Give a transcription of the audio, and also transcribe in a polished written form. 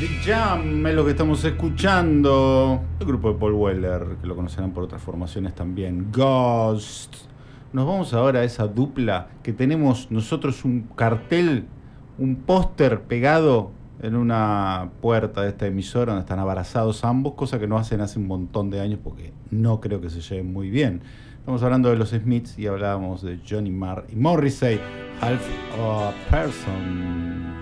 Big Jam es lo que estamos escuchando. El grupo de Paul Weller, que lo conocerán por otras formaciones también. Ghost. Nos vamos ahora a esa dupla que tenemos nosotros un cartel, un póster pegado en una puerta de esta emisora donde están abrazados ambos, cosa que no hacen hace un montón de años porque no creo que se lleven muy bien. Estamos hablando de los Smiths y hablábamos de Johnny Marr y Morrissey, Half a Person.